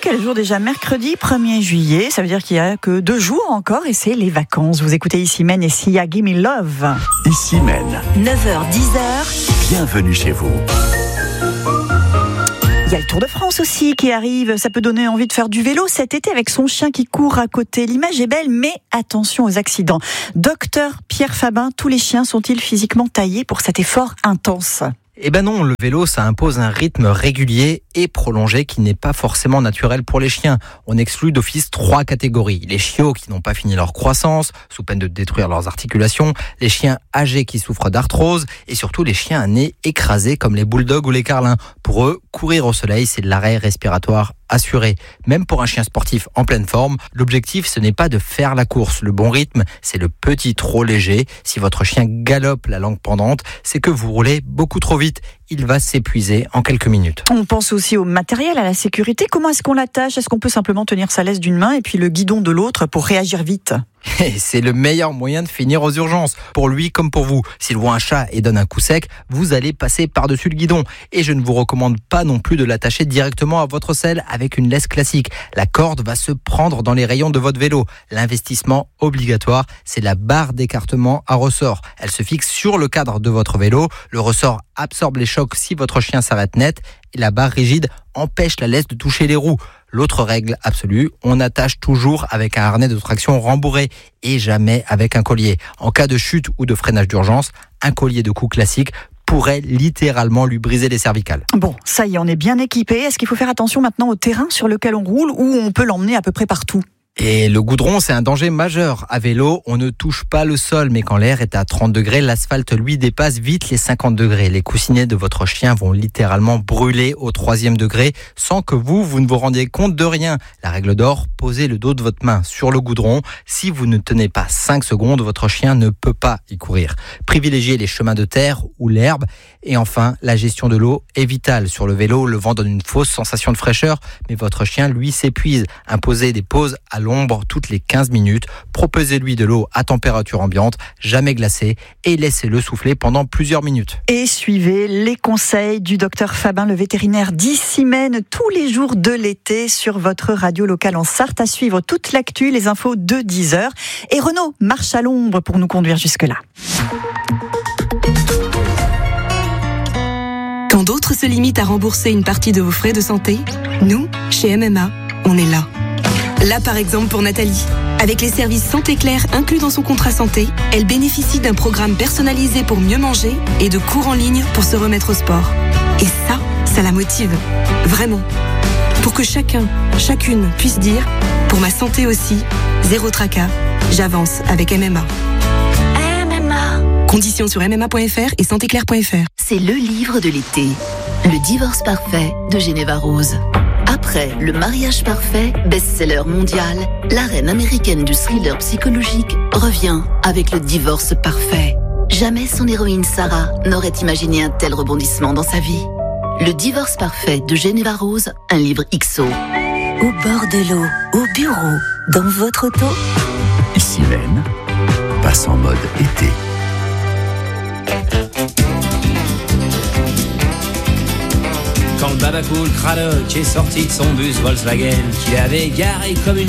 quel jour déjà? Mercredi 1er juillet, ça veut dire qu'il n'y a que 2 jours encore et c'est les vacances. Vous écoutez Ici Men et Sia, Gimme Love. Ici Men, 9h, 10h. bienvenue chez vous. Il y a le Tour de France aussi qui arrive, ça peut donner envie de faire du vélo cet été avec son chien qui court à côté. L'image est belle, mais attention aux accidents. Docteur Pierre Fabin, tous les chiens sont-ils physiquement taillés pour cet effort intense ? Eh ben non, le vélo, ça impose un rythme régulier et prolongé qui n'est pas forcément naturel pour les chiens. On exclut d'office 3 catégories. Les chiots qui n'ont pas fini leur croissance, sous peine de détruire leurs articulations, les chiens âgés qui souffrent d'arthrose et surtout les chiens à nez écrasé comme les bulldogs ou les carlins. Pour eux, courir au soleil, c'est de l'arrêt respiratoire assuré. Même pour un chien sportif en pleine forme, l'objectif, ce n'est pas de faire la course. Le bon rythme, c'est le petit trot léger. Si votre chien galope la langue pendante, c'est que vous roulez beaucoup trop vite. Il va s'épuiser en quelques minutes. On pense aussi au matériel, à la sécurité. Comment est-ce qu'on l'attache ? Est-ce qu'on peut simplement tenir sa laisse d'une main et puis le guidon de l'autre pour réagir vite ? Et c'est le meilleur moyen de finir aux urgences, pour lui comme pour vous. S'il voit un chat et donne un coup sec, vous allez passer par-dessus le guidon. Et je ne vous recommande pas non plus de l'attacher directement à votre selle avec une laisse classique. La corde va se prendre dans les rayons de votre vélo. L'investissement obligatoire, c'est la barre d'écartement à ressort. Elle se fixe sur le cadre de votre vélo. Le ressort absorbe les chocs si votre chien s'arrête net. Et la barre rigide empêche la laisse de toucher les roues. L'autre règle absolue, on attache toujours avec un harnais de traction rembourré et jamais avec un collier. En cas de chute ou de freinage d'urgence, un collier de cou classique pourrait littéralement lui briser les cervicales. Bon, ça y est, on est bien équipé. Est-ce qu'il faut faire attention maintenant au terrain sur lequel on roule ou on peut l'emmener à peu près partout ? Et le goudron, c'est un danger majeur. À vélo, on ne touche pas le sol, mais quand l'air est à 30 degrés, l'asphalte, lui, dépasse vite les 50 degrés. Les coussinets de votre chien vont littéralement brûler au 3e degré sans que vous ne vous rendiez compte de rien. La règle d'or, posez le dos de votre main sur le goudron. Si vous ne tenez pas 5 secondes, votre chien ne peut pas y courir. Privilégiez les chemins de terre ou l'herbe. Et enfin, la gestion de l'eau est vitale. Sur le vélo, le vent donne une fausse sensation de fraîcheur, mais votre chien, lui, s'épuise. Imposez des pauses à l'ombre toutes les 15 minutes. Proposez-lui de l'eau à température ambiante, jamais glacée, et laissez-le souffler pendant plusieurs minutes. Et suivez les conseils du docteur Fabin, le vétérinaire d'Ici Men, tous les jours de l'été sur votre radio locale en Sarthe. À suivre toute l'actu, les infos de 10h. Et Renaud marche à l'ombre pour nous conduire jusque-là. Quand d'autres se limitent à rembourser une partie de vos frais de santé, nous, chez MMA, on est là. Là, par exemple, pour Nathalie. Avec les services Santé Claire inclus dans son contrat santé, elle bénéficie d'un programme personnalisé pour mieux manger et de cours en ligne pour se remettre au sport. Et ça la motive. Vraiment. Pour que chacune puisse dire « Pour ma santé aussi, zéro tracas, j'avance avec MMA ». Conditions sur mma.fr et santéclaire.fr. C'est le livre de l'été. Le divorce parfait de Geneva Rose. Après Le mariage parfait, best-seller mondial, la reine américaine du thriller psychologique revient avec Le divorce parfait. Jamais son héroïne Sarah n'aurait imaginé un tel rebondissement dans sa vie. Le divorce parfait de Geneva Rose, un livre XO. Au bord de l'eau, au bureau, dans votre auto. Ici Men, passe en mode été. Quand le Babacool Cradock est sorti de son bus Volkswagen, qu'il avait garé comme une